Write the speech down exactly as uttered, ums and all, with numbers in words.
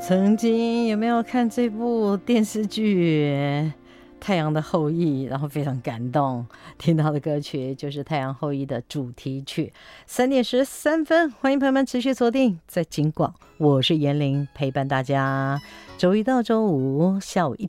曾经有没有看这部电视剧《太阳的后裔》，然后非常感动，听到的歌曲就是《太阳后裔》的主题曲。三点十三分，欢迎朋友们持续锁定在金广，我是严玲，陪伴大家周一到周五下午一点